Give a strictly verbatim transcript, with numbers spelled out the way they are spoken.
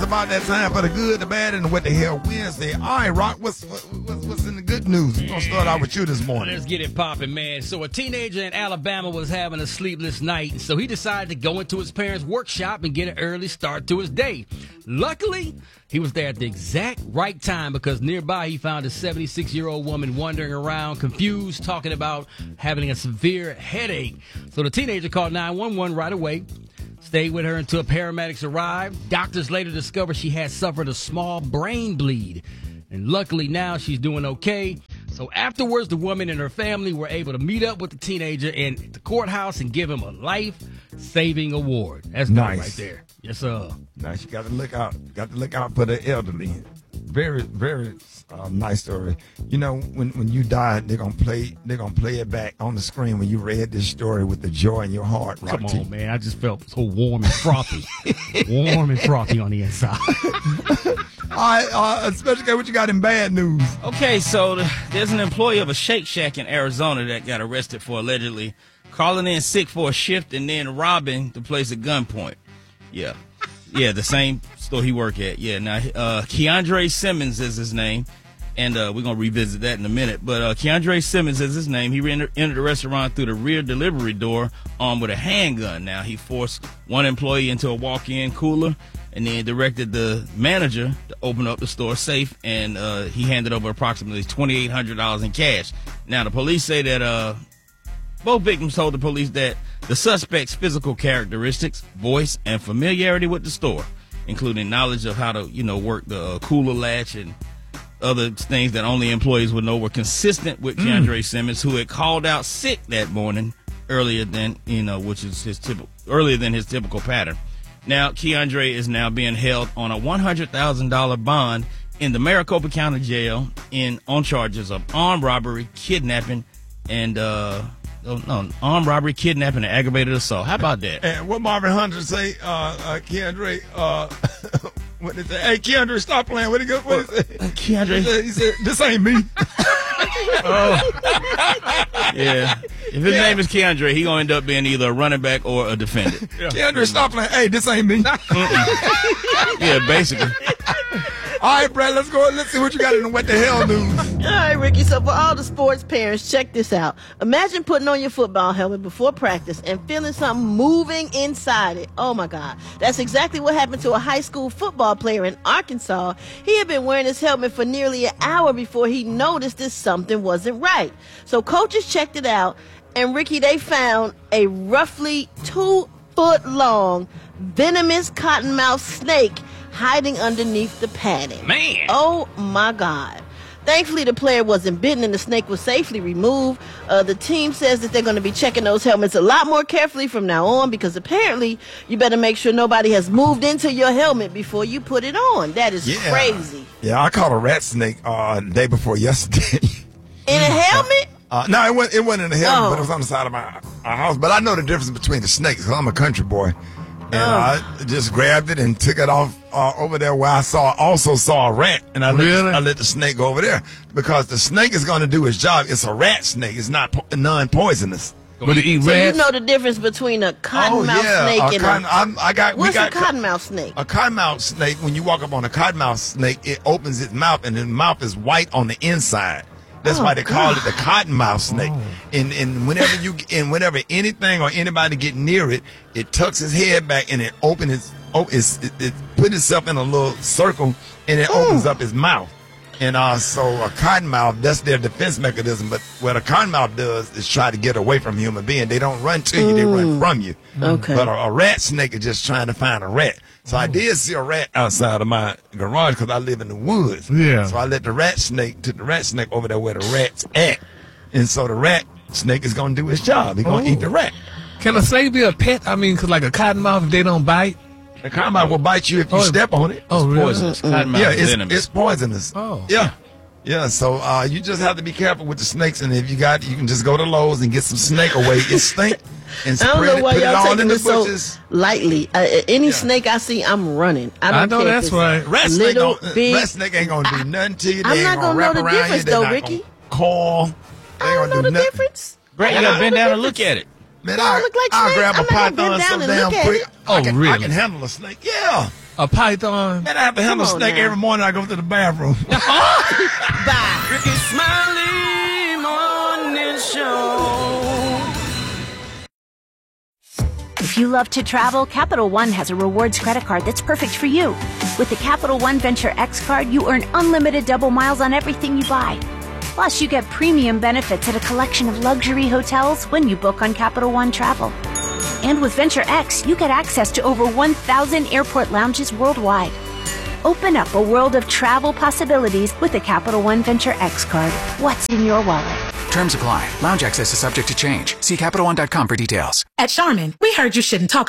about that time for the good, the bad, and the what the hell Wednesday. All right, Rock, what's what's, what's in the good news? We're going to start out with you this morning. Let's get it popping, man. So a teenager in Alabama was having a sleepless night, so he decided to go into his parents' workshop and get an early start to his day. Luckily, he was there at the exact right time because nearby he found a seventy-six-year-old woman wandering around, confused, talking about having a severe headache. So the teenager called nine one one right away, stayed with her until paramedics arrived. Doctors later discovered she had suffered a small brain bleed. And luckily now she's doing okay. So afterwards, the woman and her family were able to meet up with the teenager in the courthouse and give him a life-saving award. That's nice right there. Yes, sir. Nice. You got to look out. Got to look out for the elderly. Very, very uh, nice story. You know, when, when you die, they're gonna play. They're gonna play it back on the screen when you read this story with the joy in your heart. Come on, T. man. I just felt so warm and frothy, warm and frothy on the inside. All right, uh, Special, what you got in bad news? Okay, so the, there's an employee of a Shake Shack in Arizona that got arrested for allegedly calling in sick for a shift and then robbing the place at gunpoint. Yeah. Yeah, the same store he worked at. Yeah, now, uh, Keandre Simmons is his name, and uh, we're going to revisit that in a minute. But uh, Keandre Simmons is his name. He re- entered the restaurant through the rear delivery door armed with a handgun. Now, he forced one employee into a walk-in cooler and then directed the manager to open up the store safe, and uh, he handed over approximately twenty-eight hundred dollars in cash. Now, the police say that uh, both victims told the police that the suspect's physical characteristics, voice, and familiarity with the store, including knowledge of how to, you know, work the uh, cooler latch and other things that only employees would know, were consistent with mm. Keandre Simmons, who had called out sick that morning earlier than, you know, which is his typical, earlier than his typical pattern. Now, Keandre is now being held on a one hundred thousand dollars bond in the Maricopa County Jail in on charges of armed robbery, kidnapping, and uh, oh, no, armed robbery, kidnapping, and aggravated assault. How about that? And what Marvin Hunter say, uh, uh, Keandre, uh, what did he say? Hey, Keandre, stop playing. What did he go? What did he say? Keandre, he said, he said, "This ain't me." Oh, yeah. If his yeah. name is Keandre, he gonna end up being either a running back or a defender. Yeah. Keandre, stop playing. Hey, this ain't me. Yeah, basically. All right, Brad, let's go. Let's see what you got in the what the hell news. All right, Ricky. So for all the sports parents, check this out. Imagine putting on your football helmet before practice and feeling something moving inside it. Oh, my God. That's exactly what happened to a high school football player in Arkansas. He had been wearing his helmet for nearly an hour before he noticed that something wasn't right. So coaches checked it out, and, Ricky, they found a roughly two-foot-long venomous cottonmouth snake hiding underneath the padding. Man! Oh, my God. Thankfully, the player wasn't bitten and the snake was safely removed. Uh, the team says that they're going to be checking those helmets a lot more carefully from now on, because apparently you better make sure nobody has moved into your helmet before you put it on. That is yeah. crazy. Yeah, I caught a rat snake uh, the day before yesterday. In a helmet? Uh, no, it wasn't, it wasn't in the helmet, oh. but it was on the side of my, my house. But I know the difference between the snakes, because I'm a country boy. And oh. I just grabbed it and took it off uh, over there where I saw also saw a rat, and I let, really? the, I let the snake go over there because the snake is going to do its job. It's a rat snake. It's not po- non-poisonous. But it eat so rats? You know the difference between a cottonmouth oh, yeah. snake a and cotton, a... I'm, I got, what's we got a cottonmouth snake? A cottonmouth snake, when you walk up on a cottonmouth snake, it opens its mouth, and the mouth is white on the inside. That's oh, why they God. call it the cottonmouth snake. Oh. And and whenever you and whenever anything or anybody get near it, it tucks its head back and it opens its, oh, it's, it, it put itself in a little circle and it mm. opens up its mouth. And uh, so a cottonmouth, that's their defense mechanism. But what a cottonmouth does is try to get away from a human being. They don't run to you; mm. they run from you. Okay. But a, a rat snake is just trying to find a rat. So I did see a rat outside of my garage because I live in the woods. Yeah. So I let the rat snake, took the rat snake over there where the rat's at. And so the rat snake is going to do its job. He's going to oh. eat the rat. Can a snake be a pet? I mean, because like a cottonmouth, if they don't bite? The cottonmouth will bite you if you oh, step on it. Oh, really? Poisonous. Cottonmouth yeah, is it's, it's poisonous. Oh. Yeah. Yeah, so uh, you just have to be careful with the snakes. And if you got, you can just go to Lowe's and get some snake away. It stink. And I don't know why it, y'all taking it so bushes. lightly. Uh, any yeah. snake I see, I'm running. I, don't I know care that's right. Rat snake, little, don't, big. rat snake ain't gonna do nothing to you. They I'm ain't not gonna gonna wrap know the around difference, you. They're though, not Ricky. gonna call. They I don't gonna know do the nothing. difference. Brett, you gotta bend down and look at it. Man, They I, don't look like I'll snake. grab I'm a not gonna python bend down so and damn look at quick. it. I Oh, can, really? I can handle a snake. Yeah. A python. Man, I have to handle a Come on snake now. every morning I go to the bathroom. Bye. Ricky Smiley Morning Show. If you love to travel, Capital One has a rewards credit card that's perfect for you. With the Capital One Venture X card, you earn unlimited double miles on everything you buy. Plus, you get premium benefits at a collection of luxury hotels when you book on Capital One Travel. And with Venture X, you get access to over one thousand airport lounges worldwide. Open up a world of travel possibilities with the Capital One Venture X card. What's in your wallet? Terms apply. Lounge access is subject to change. See Capital One dot com for details. At Charmin, we heard you shouldn't talk